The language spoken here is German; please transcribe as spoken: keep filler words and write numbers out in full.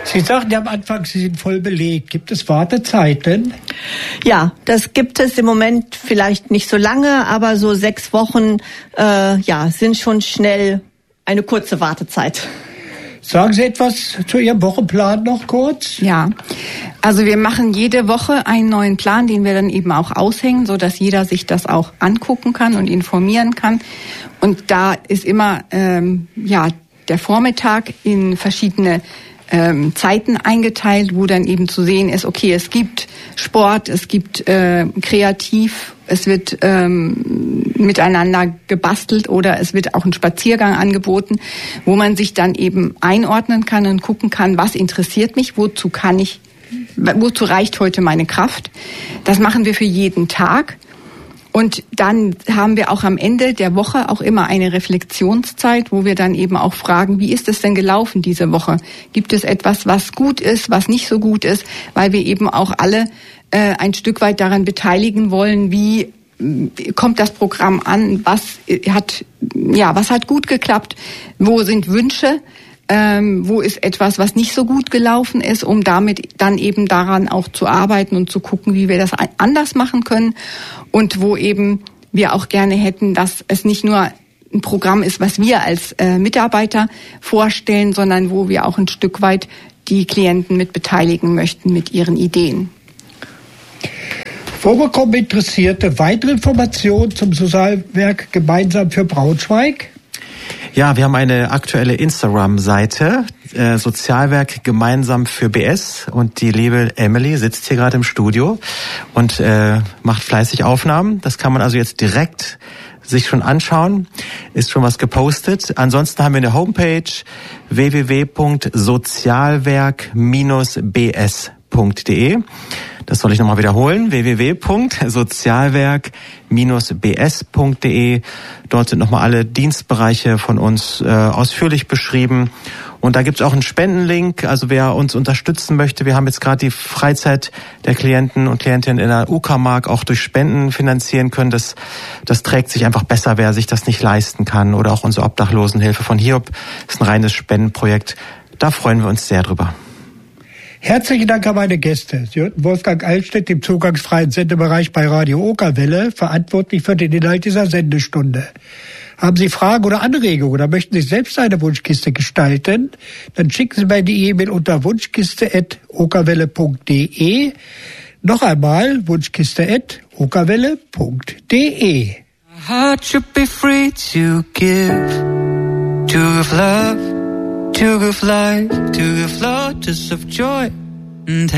Sie sagten ja am Anfang, Sie sind voll belegt. Gibt es Wartezeiten? Ja, das gibt es im Moment vielleicht nicht so lange, aber so sechs Wochen äh, ja, sind schon schnell eine kurze Wartezeit. Sagen Sie etwas zu Ihrem Wochenplan noch kurz? Ja, also wir machen jede Woche einen neuen Plan, den wir dann eben auch aushängen, so dass jeder sich das auch angucken kann und informieren kann. Und da ist immer ähm, ja der Vormittag in verschiedene ähm, Zeiten eingeteilt, wo dann eben zu sehen ist, okay, es gibt Sport, es gibt äh, Kreativ, es wird ähm, miteinander gebastelt oder es wird auch ein Spaziergang angeboten, wo man sich dann eben einordnen kann und gucken kann, was interessiert mich, wozu kann ich, wozu reicht heute meine Kraft. Das machen wir für jeden Tag. Und dann haben wir auch am Ende der Woche auch immer eine Reflexionszeit, wo wir dann eben auch fragen, wie ist es denn gelaufen diese Woche? Gibt es etwas, was gut ist, was nicht so gut ist? Weil wir eben auch alle äh, ein Stück weit daran beteiligen wollen, wie kommt das Programm an? Was hat, ja, was hat gut geklappt? Wo sind Wünsche? Ähm, wo ist etwas, was nicht so gut gelaufen ist, um damit dann eben daran auch zu arbeiten und zu gucken, wie wir das anders machen können und wo eben wir auch gerne hätten, dass es nicht nur ein Programm ist, was wir als äh, Mitarbeiter vorstellen, sondern wo wir auch ein Stück weit die Klienten mit beteiligen möchten mit ihren Ideen. Wo bekommen Interessierte weitere Informationen zum Sozialwerk Gemeinsam für Braunschweig? Ja, wir haben eine aktuelle Instagram-Seite, äh, Sozialwerk Gemeinsam für B S, und die liebe Emily sitzt hier gerade im Studio und äh, macht fleißig Aufnahmen. Das kann man also jetzt direkt sich schon anschauen, ist schon was gepostet. Ansonsten haben wir eine Homepage w w w punkt sozialwerk Bindestrich b s punkt d e. Das soll ich nochmal wiederholen, w w w punkt sozialwerk Bindestrich b s punkt d e. Dort sind nochmal alle Dienstbereiche von uns äh, ausführlich beschrieben. Und da gibt's auch einen Spendenlink, also wer uns unterstützen möchte. Wir haben jetzt gerade die Freizeit der Klienten und Klientinnen in der Uckermark auch durch Spenden finanzieren können. Das, das trägt sich einfach besser, wer sich das nicht leisten kann. Oder auch unsere Obdachlosenhilfe von Hiob ist ein reines Spendenprojekt. Da freuen wir uns sehr drüber. Herzlichen Dank an meine Gäste. Sie hörten Wolfgang Eilstedt im zugangsfreien Sendebereich bei Radio Okerwelle, verantwortlich für den Inhalt dieser Sendestunde. Haben Sie Fragen oder Anregungen oder möchten Sie selbst eine Wunschkiste gestalten? Dann schicken Sie mir die E-Mail unter wunschkiste at okerwelle punkt d e. Noch einmal wunschkiste at okerwelle punkt d e. My heart should be free to give, to give love, to give life, to give lotus of joy and